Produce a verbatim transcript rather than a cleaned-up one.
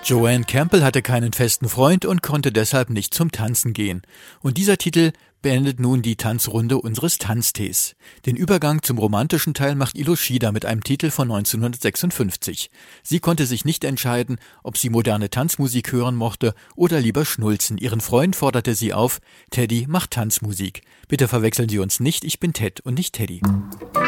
Joanne Campbell hatte keinen festen Freund und konnte deshalb nicht zum Tanzen gehen. Und dieser Titel beendet nun die Tanzrunde unseres Tanztees. Den Übergang zum romantischen Teil macht Ilo Schieder mit einem Titel von neunzehnhundertsechsundfünfzig. Sie konnte sich nicht entscheiden, ob sie moderne Tanzmusik hören mochte oder lieber Schnulzen. Ihren Freund forderte sie auf: Teddy, mach Tanzmusik. Bitte verwechseln Sie uns nicht, ich bin Ted und nicht Teddy.